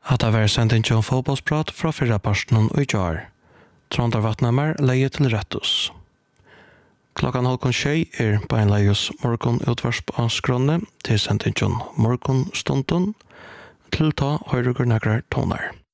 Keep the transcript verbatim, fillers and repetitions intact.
At det var sendt inn til fotballsprat fra fyrre personen og i jar. Trondar Vatnammer leie til rettus. Klokkan halvkon tjei er beinleios morgon utvarsp av skronne til sendt inn til morgon stunden til ta høyrugur nekrar tonar.